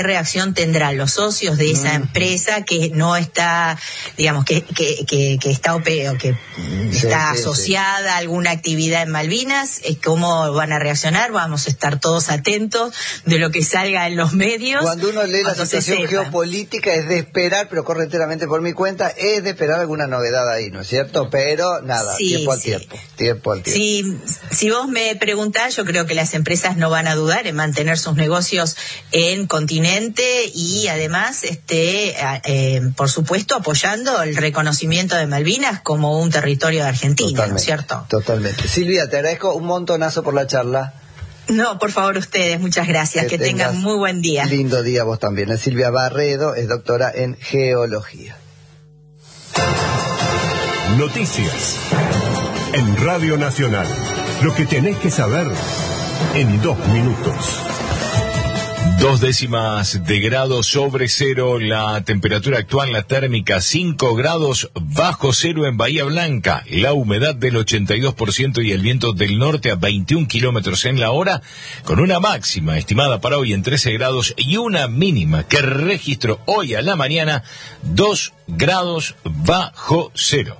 reacción tendrán los socios de esa empresa que no está, digamos, que está está asociada a alguna actividad en Malvinas? ¿Cómo van a reaccionar? Vamos a estar todos atentos de lo que salga en los medios. Cuando uno lee la situación geopolítica es de esperar, pero corre enteramente por mi cuenta, es de esperar alguna novedad ahí, ¿no es cierto? Pero nada, tiempo al tiempo. Si vos me preguntás, yo creo que las empresas no van a dudar en mantener sus negocios en continente y además, por supuesto, apoyando el reconocimiento de Malvinas como un territorio de Argentina, ¿no es cierto? Totalmente. Silvia, te agradezco un montonazo por la charla. No, por favor, ustedes, muchas gracias. Que tengan muy buen día. Lindo día vos también. Silvia Barredo es doctora en geología. Noticias en Radio Nacional. Lo que tenés que saber en 2 minutos. 2 décimas de grado sobre cero, la temperatura actual, la térmica 5 grados bajo cero en Bahía Blanca, la humedad del 82% y el viento del norte a 21 kilómetros en la hora, con una máxima estimada para hoy en 13 grados y una mínima que registró hoy a la mañana 2 grados bajo cero.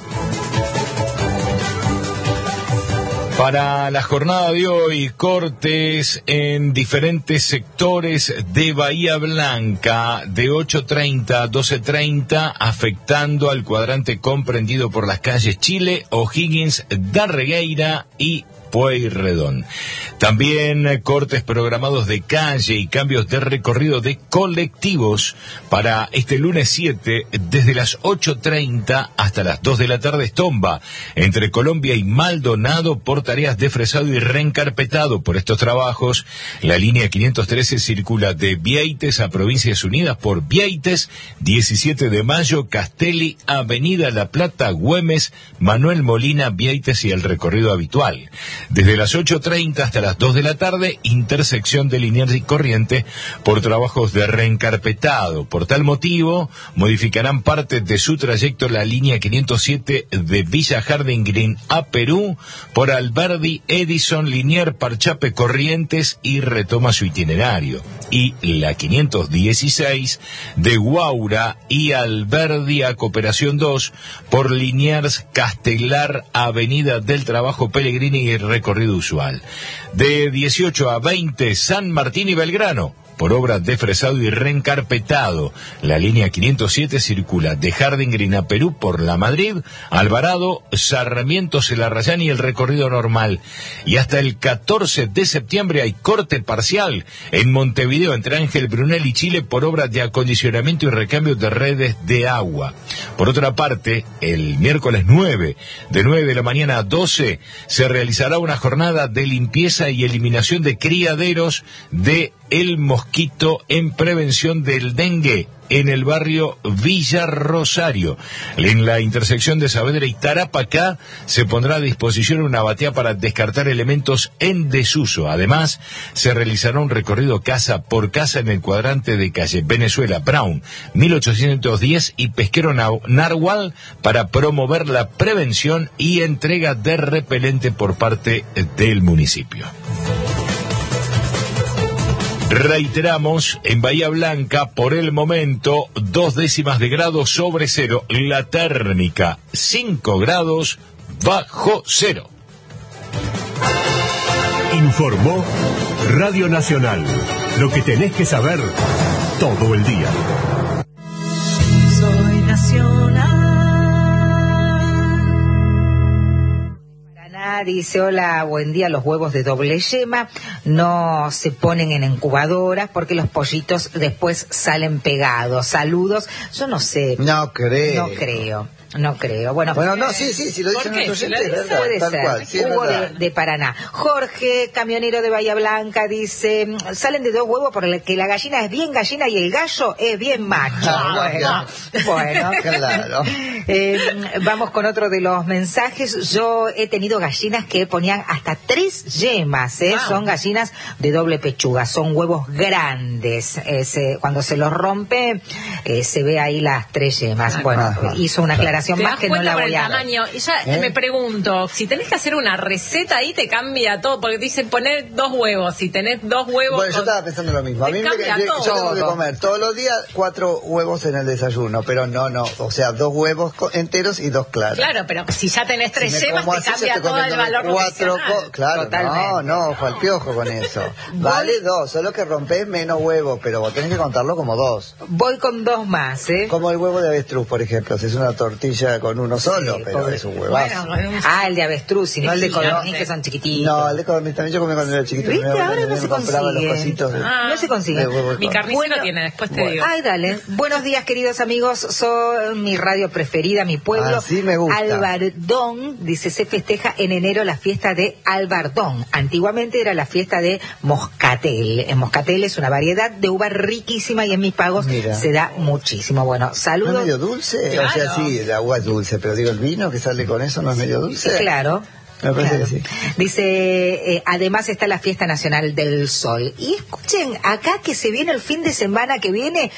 Para la jornada de hoy, cortes en diferentes sectores de Bahía Blanca de 8:30 a 12:30, afectando al cuadrante comprendido por las calles Chile, O'Higgins, Darregueira y Pueyrredón. También cortes programados de calle y cambios de recorrido de colectivos para este lunes 7 desde las 8:30 hasta las 2 de la tarde. Tomba entre Colombia y Maldonado por tareas de fresado y reencarpetado. Por estos trabajos, la línea 513 circula de Vieites a Provincias Unidas por Vieites, 17 de Mayo, Castelli, Avenida La Plata, Güemes, Manuel Molina, Vieites y el recorrido habitual. Desde las 8:30 hasta las 2 de la tarde, intersección de Liniers y Corriente por trabajos de reencarpetado. Por tal motivo, modificarán parte de su trayecto la línea 507 de Villa Harding Green a Perú por Alberdi, Edison, Liniers, Parchape, Corrientes y retoma su itinerario. Y la 516 de Guaura y Alberdi a Cooperación 2 por Liniers, Castelar, Avenida del Trabajo, Pellegrini y recorrido usual. De 18 a 20, San Martín y Belgrano, por obra de fresado y reencarpetado. La línea 507 circula de Harding Green a Perú por La Madrid, Alvarado, Sarmiento, Celarrayán y el recorrido normal. Y hasta el 14 de septiembre hay corte parcial en Montevideo entre Ángel Brunel y Chile por obra de acondicionamiento y recambio de redes de agua. Por otra parte, el miércoles 9, de 9 de la mañana a 12, se realizará una jornada de limpieza y eliminación de criaderos de el mosquito en prevención del dengue en el barrio Villa Rosario. En la intersección de Saavedra y Tarapacá se pondrá a disposición una batea para descartar elementos en desuso. Además, se realizará un recorrido casa por casa en el cuadrante de calle Venezuela, Brown, 1810 y Pesquero Narwal para promover la prevención y entrega de repelente por parte del municipio. Reiteramos, en Bahía Blanca, por el momento, 2 décimas de grado sobre cero. La térmica, 5 grados bajo cero. Informó Radio Nacional. Lo que tenés que saber todo el día. Soy nacional. Dice, hola, buen día, los huevos de doble yema no se ponen en incubadoras porque los pollitos después salen pegados. Saludos. Yo no sé. No creo. Bueno, no, sí, lo dicen nuestros oyentes, ¿verdad? Puede tal ser. cual, sí, Hugo de Paraná. Jorge, camionero de Bahía Blanca, dice, salen de 2 huevos porque la gallina es bien gallina y el gallo es bien macho. Bueno. Claro. Vamos con otro de los mensajes. Yo he tenido gallinas que ponían hasta 3 yemas, Son gallinas de doble pechuga, son huevos grandes. Cuando se los rompe, se ve ahí las 3 yemas. Bueno, hizo una aclaración aclaración más que no la voy a tamaño. Y ya me pregunto, si tenés que hacer una receta ahí te cambia todo, porque dicen poner 2 huevos, si tenés 2 huevos... Bueno, yo estaba pensando lo mismo. A mí yo tengo que comer todos los días 4 huevos en el desayuno, pero no, o sea, 2 huevos enteros y 2 claros. Claro, pero si ya tenés 3 yemas te cambia todo el valor nutricional. Claro, totalmente. no, ojo al piojo con eso. Vale 2, solo que rompés menos huevos, pero vos tenés que contarlo como 2. Voy con 2 más, Como el huevo de avestruz, por ejemplo. Si es una tortilla con uno solo, pero es un huevazo. Bueno, el de avestruz, sino el de codorniz, que son chiquititos. No, el de codorniz también yo comí cuando era chiquito. ¿Viste? Ahora no se consigue. No se consigue. Mi carnicero tiene, después te digo. Ay, dale. Buenos días, queridos amigos. Son mi radio preferida, mi pueblo. Así me gusta. Albardón, dice, se festeja en enero la fiesta de Albardón. Antiguamente era la fiesta de Moscatel. En Moscatel es una variedad de uva riquísima y en mis pagos se da muchísimo. Bueno, saludos. ¿No es medio dulce? Claro. O sea, sí, la uva es dulce, pero digo, el vino que sale con eso no es medio dulce. Claro. Me parece que sí. Dice, además está la Fiesta Nacional del Sol. Y escuchen, acá que se viene el fin de semana que viene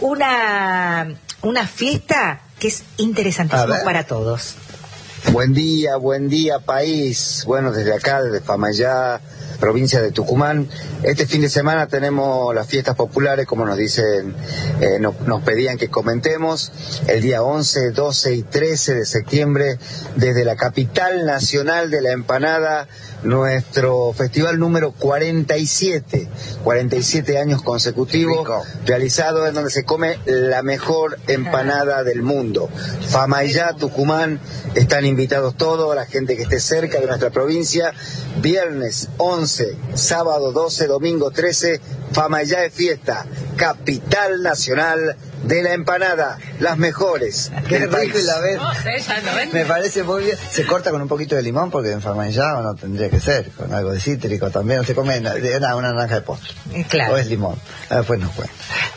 una fiesta que es interesantísima para todos. Buen día país. Bueno, desde acá, desde Famayá, provincia de Tucumán. Este fin de semana tenemos las fiestas populares, como nos dicen, nos pedían que comentemos, el día 11, 12 y 13 de septiembre, desde la capital nacional de la empanada, nuestro festival número 47 años consecutivos, realizado en donde se come la mejor empanada del mundo. Famayá, Tucumán, están invitados todos, la gente que esté cerca de nuestra provincia. Viernes 11, sábado 12, domingo 13, Famayá es fiesta, capital nacional de la empanada, las mejores. Qué rico y la ves. No sé, ya no ven. Me parece muy bien. Se corta con un poquito de limón porque en Famayá no tendría que ser, con algo de cítrico también. No se come una naranja de postre. Claro. O es limón. Después nos cuenta.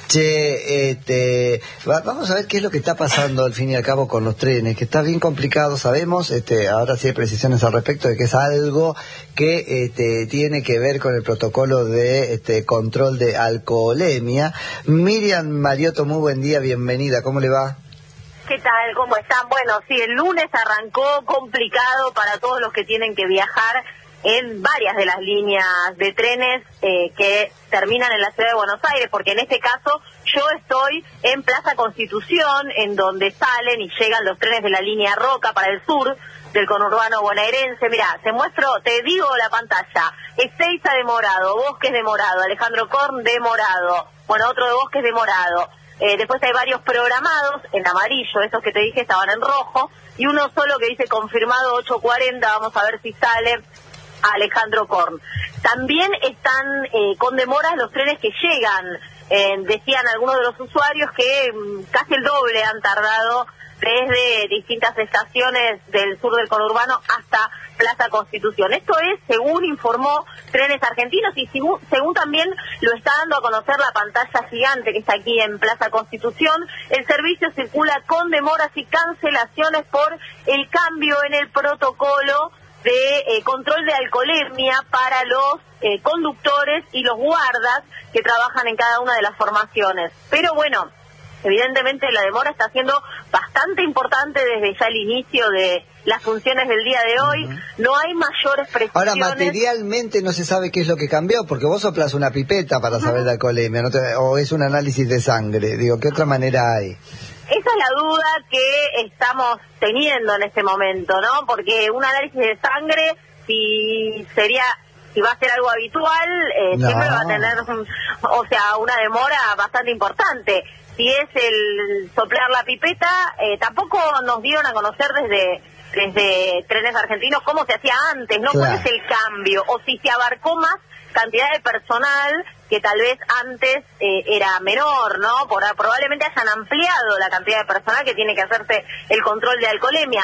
Che, vamos a ver qué es lo que está pasando al fin y al cabo con los trenes, que está bien complicado, sabemos, ahora sí hay precisiones al respecto de que es algo que tiene que ver con el protocolo de control de alcoholemia. Miriam Mariotto, muy buen día, bienvenida, ¿cómo le va? ¿Qué tal? ¿Cómo están? Bueno, sí, el lunes arrancó complicado para todos los que tienen que viajar en varias de las líneas de trenes que terminan en la ciudad de Buenos Aires, porque en este caso yo estoy en Plaza Constitución, en donde salen y llegan los trenes de la línea Roca para el sur del conurbano bonaerense. Mirá, te digo la pantalla, Ezeiza de morado, Bosques de morado, Alejandro Korn de morado, bueno, otro de Bosques de morado. Después hay varios programados en amarillo, esos que te dije estaban en rojo, y uno solo que dice confirmado 8:40, vamos a ver si sale Alejandro Korn. También están con demoras los trenes que llegan, decían algunos de los usuarios que casi el doble han tardado desde distintas estaciones del sur del conurbano hasta Plaza Constitución. Esto es, según informó Trenes Argentinos y según también lo está dando a conocer la pantalla gigante que está aquí en Plaza Constitución, el servicio circula con demoras y cancelaciones por el cambio en el protocolo de control de alcoholemia para los conductores y los guardas que trabajan en cada una de las formaciones. Pero bueno, evidentemente la demora está siendo bastante importante desde ya el inicio de las funciones del día de hoy. No hay mayores precisiones. Ahora, materialmente no se sabe qué es lo que cambió, porque vos soplas una pipeta para saber la alcoholemia, o es un análisis de sangre. Digo, ¿qué otra manera hay? Esa es la duda que estamos teniendo en este momento, ¿no? Porque un análisis de sangre, si va a ser algo habitual, siempre va a tener, una demora bastante importante. Si es el soplar la pipeta, tampoco nos dieron a conocer desde Trenes Argentinos cómo se hacía antes, ¿no? Claro. ¿Cuál es el cambio? O si se abarcó más cantidad de personal que tal vez antes era menor, ¿no? Probablemente hayan ampliado la cantidad de personal que tiene que hacerse el control de alcoholemia.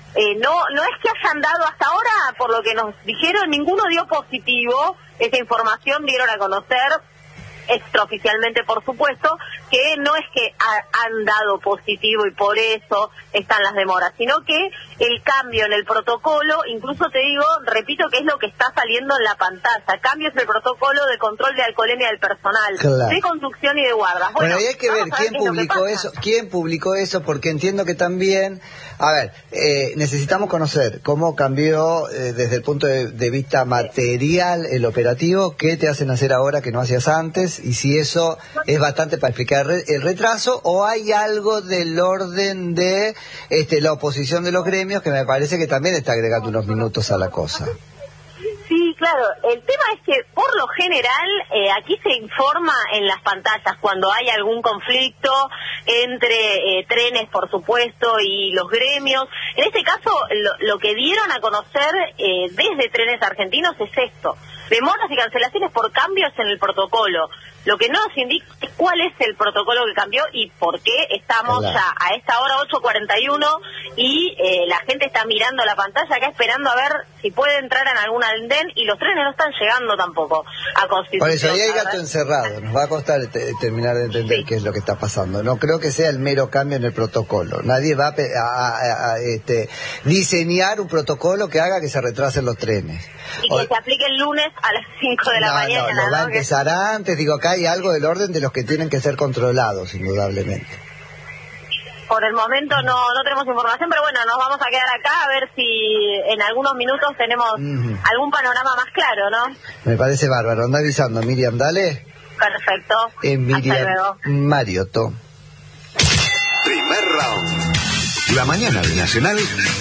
No es que hayan dado hasta ahora, por lo que nos dijeron, ninguno dio positivo. Esa información dieron a conocer extraoficialmente, por supuesto, que no es que han dado positivo y por eso están las demoras, sino que el cambio en el protocolo, incluso te digo, repito que es lo que está saliendo en la pantalla, cambios en el protocolo de control de alcoholemia del personal, claro, de conducción y de guardas. Bueno, y hay que ver quién publicó eso, porque entiendo que también, a ver, necesitamos conocer cómo cambió desde el punto de vista material el operativo, qué te hacen hacer ahora que no hacías antes, y si eso es bastante para explicar el retraso, o hay algo del orden de la oposición de los gremios que me parece que también está agregando unos minutos a la cosa. Sí, claro. El tema es que, por lo general, aquí se informa en las pantallas cuando hay algún conflicto entre trenes, por supuesto, y los gremios. En este caso, lo que dieron a conocer desde Trenes Argentinos es esto: demoras y cancelaciones por cambios en el protocolo. Lo que no nos indica es cuál es el protocolo que cambió y por qué estamos ya a esta hora 8:41 y la gente está mirando la pantalla acá esperando a ver si puede entrar en algún andén, y los trenes no están llegando tampoco a Constitución. Por eso ahí hay gato encerrado, nos va a costar terminar de entender qué es lo que está pasando. No creo que sea el mero cambio en el protocolo. Nadie va a diseñar un protocolo que haga que se retrasen los trenes. Y que se aplique el lunes a las 5 de la mañana. No, va a empezar antes, digo, acá hay algo del orden de los que tienen que ser controlados, indudablemente. Por el momento no tenemos información, pero bueno, nos vamos a quedar acá a ver si en algunos minutos tenemos algún panorama más claro, ¿no? Me parece bárbaro. Anda avisando, Miriam, dale. Perfecto. Miriam Hasta luego. Mariotto. Primer round. La mañana de Nacional